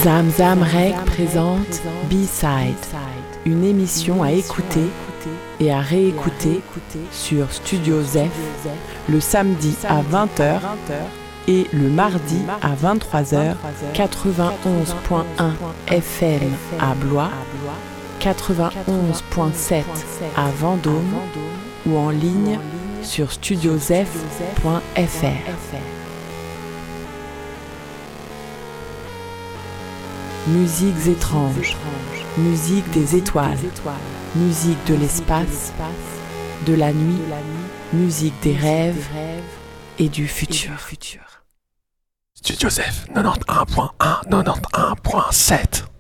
Zamzam Rec présente B-Side, une émission à écouter et à réécouter sur Studio Zef le samedi à 20h et le mardi à 23h, 91.1 FM à Blois, 91.7 à Vendôme ou en ligne sur studiozef.fr. Musiques étranges, musique des étoiles, musique de l'espace, de la nuit, musique des rêves et du futur. Studio Zef 91.1, 91.7.